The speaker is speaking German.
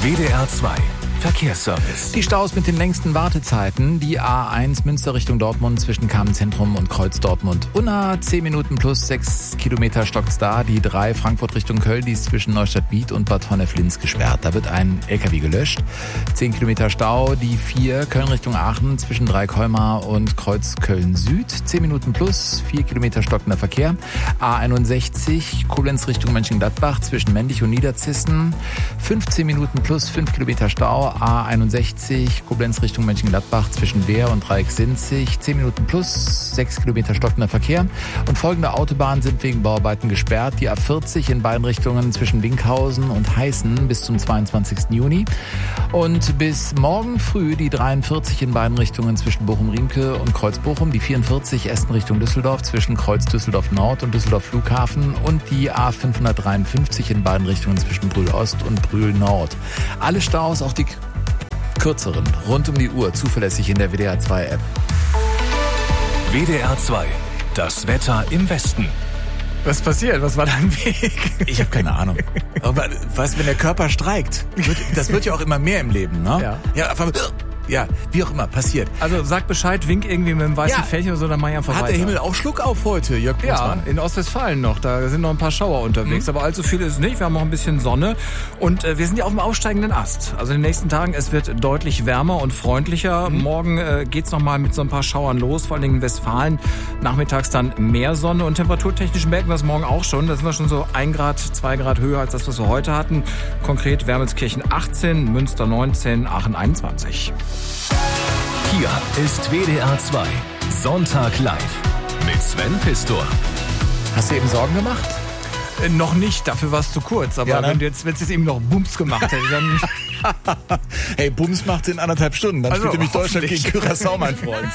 WDR 2 Verkehrsservice. Die Staus mit den längsten Wartezeiten. Die A1 Münster Richtung Dortmund zwischen Kamenz-Zentrum und Kreuz Dortmund-Unna. 10 Minuten plus 6 Kilometer stockt's da. Die 3 Frankfurt Richtung Köln, die ist zwischen Neustadt-Biet und Bad Honnef-Linz gesperrt. Da wird ein LKW gelöscht. 10 Kilometer Stau. Die 4 Köln Richtung Aachen zwischen Dreikolmar und Kreuz Köln-Süd. 10 Minuten plus 4 Kilometer stockender Verkehr. A61 Koblenz Richtung Mönchengladbach zwischen Mendig und Niederzissen. 15 Minuten plus 5 Kilometer Stau. A61 Koblenz Richtung Mönchengladbach zwischen Wehr und Dreieck-Sinzig. 10 Minuten plus 6 Kilometer stockender Verkehr. Und folgende Autobahnen sind wegen Bauarbeiten gesperrt. Die A40 in beiden Richtungen zwischen Winkhausen und Heißen bis zum 22. Juni. Und bis morgen früh die 43 in beiden Richtungen zwischen Bochum-Riemke und Kreuz-Bochum. Die 44 Essen Richtung Düsseldorf zwischen Kreuz Düsseldorf-Nord und Düsseldorf-Flughafen. Und die A553 in beiden Richtungen zwischen Brühl-Ost und Brühl-Nord. Alle Staus, auch die kürzeren, rund um die Uhr, zuverlässig in der WDR 2 App. WDR 2, das Wetter im Westen. Was passiert? Was war dein Weg? Ich habe keine Ahnung. Aber was, wenn der Körper streikt? Das wird ja auch immer mehr im Leben, ne? Ja, wie auch immer, passiert. Also sag Bescheid, wink irgendwie mit dem weißen Fächer oder so, dann mach ich einfach weiter. Hat der Himmel auch Schluck auf heute, Jörg Butzmann? Ja, in Ostwestfalen noch. Da sind noch ein paar Schauer unterwegs, aber allzu viel ist es nicht. Wir haben noch ein bisschen Sonne und wir sind ja auf dem aufsteigenden Ast. Also in den nächsten Tagen, es wird deutlich wärmer und freundlicher. Morgen geht's noch mal mit so ein paar Schauern los, vor allen Dingen in Westfalen. Nachmittags dann mehr Sonne und temperaturtechnisch merken wir es morgen auch schon. Da sind wir schon so 1 Grad, 2 Grad höher als das, was wir heute hatten. Konkret Wermelskirchen 18, Münster 19, Aachen 21. Hier ist WDR 2 Sonntag live mit Sven Pistor. Hast du eben Sorgen gemacht? Noch nicht, dafür war es zu kurz. Aber ja, ne? wenn es jetzt eben noch Bums gemacht hätte, dann... Hey, Bums macht's in 1,5 Stunden. Dann spielt nämlich Deutschland gegen Curaçao, mein Freund.